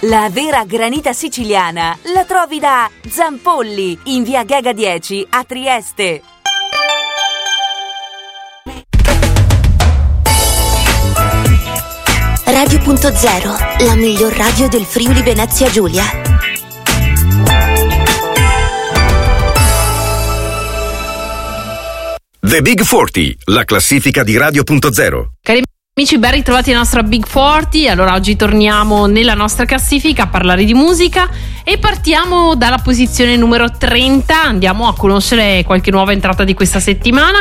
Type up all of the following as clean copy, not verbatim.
La vera granita siciliana la trovi da Zampolli, in via Gega 10 a Trieste. Radio.0, la miglior radio del Friuli Venezia Giulia. The Big 40, la classifica di Radio.0. Cari amici, ben ritrovati alla nostra Big 40. Allora, oggi torniamo nella nostra classifica a parlare di musica e partiamo dalla posizione numero 30. Andiamo a conoscere qualche nuova entrata di questa settimana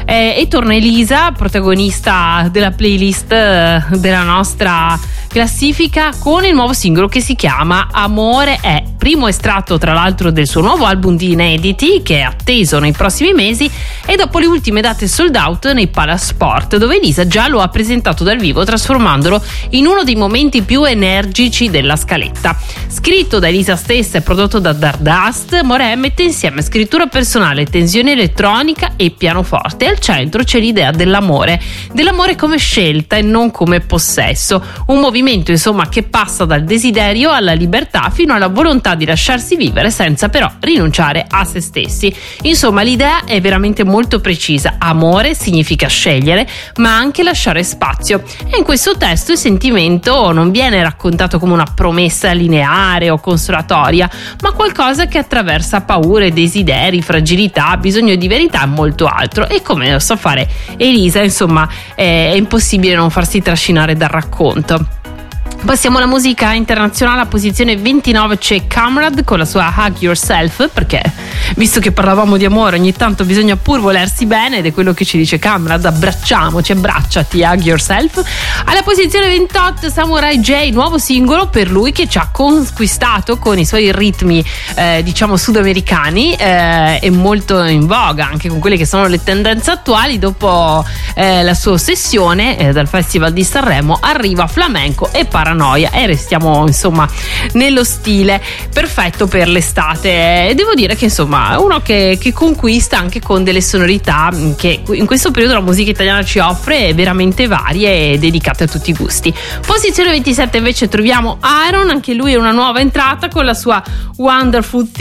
e torna Elisa, protagonista della playlist della nostra classifica, con il nuovo singolo che si chiama Amore è, primo estratto tra l'altro del suo nuovo album di inediti che è atteso nei prossimi mesi, e dopo le ultime date sold out nei Palasport, dove Elisa già lo ha presentato dal vivo, trasformandolo in uno dei momenti più energici della scaletta. Scritto da Elisa stessa e prodotto da Dardust, Amore mette insieme scrittura personale, tensione elettronica e pianoforte, e al centro c'è l'idea dell'amore come scelta e non come possesso, un movimento insomma che passa dal desiderio alla libertà fino alla volontà di lasciarsi vivere senza però rinunciare a se stessi. Insomma, l'idea è veramente molto precisa: amore significa scegliere ma anche lasciare spazio, e in questo testo il sentimento non viene raccontato come una promessa lineare o consolatoria, ma qualcosa che attraversa paure, desideri, fragilità, bisogno di verità e molto altro. E come lo sa fare Elisa, insomma, è impossibile non farsi trascinare dal racconto. Passiamo alla musica internazionale. A posizione 29 c'è Kamrad con la sua Hug Yourself, perché visto che parlavamo di amore ogni tanto bisogna pur volersi bene, ed è quello che ci dice Kamrad: abbracciamoci, abbracciati, Hug Yourself. Alla posizione 28 Samurai J, nuovo singolo per lui che ci ha conquistato con i suoi ritmi diciamo sudamericani, e molto in voga anche con quelle che sono le tendenze attuali. Dopo la sua ossessione dal Festival di Sanremo arriva flamenco e paranoia, e restiamo insomma nello stile perfetto per l'estate. E devo dire che insomma uno che conquista anche con delle sonorità che in questo periodo la musica italiana ci offre, veramente varie e dedicate a tutti i gusti. Posizione 27 invece troviamo Iron, anche lui è una nuova entrata con la sua Wonderful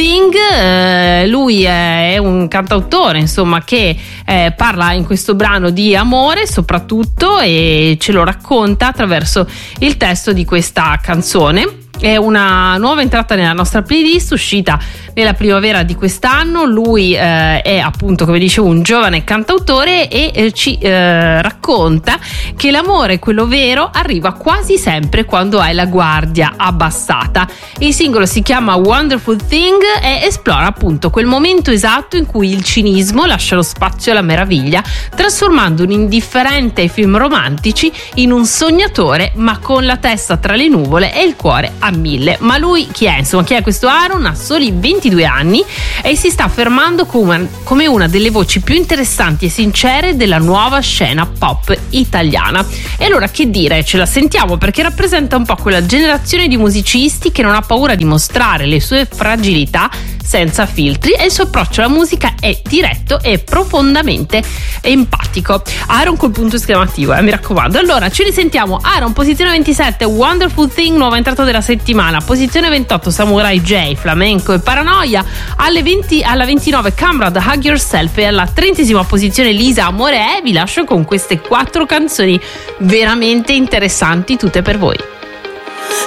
Thing. Lui è un cantautore insomma che parla in questo brano di amore soprattutto, e ce lo racconta attraverso il testo di questa canzone. È una nuova entrata nella nostra playlist, uscita nella primavera di quest'anno. Lui è appunto, come dicevo, un giovane cantautore e ci racconta che l'amore, quello vero, arriva quasi sempre quando hai la guardia abbassata. Il singolo si chiama Wonderful Thing e esplora appunto quel momento esatto in cui il cinismo lascia lo spazio alla meraviglia, trasformando un indifferente ai film romantici in un sognatore ma con la testa tra le nuvole e il cuore a 1000. Ma lui chi è? Insomma, chi è questo Aaron? Ha soli 22 anni e si sta affermando come una delle voci più interessanti e sincere della nuova scena pop italiana. E allora che dire, ce la sentiamo, perché rappresenta un po' quella generazione di musicisti che non ha paura di mostrare le sue fragilità senza filtri, e il suo approccio alla musica è diretto e profondamente empatico. Aaron col punto esclamativo, mi raccomando. Allora ci risentiamo. Aaron, posizione 27, Wonderful Thing, nuova entrata della settimana. Posizione 28 Samurai J, flamenco e paranoia. Alla 29 Kamrad, Hug Yourself, e alla 30ª posizione Lisa, Amore è. Vi lascio con queste 4 canzoni veramente interessanti, tutte per voi.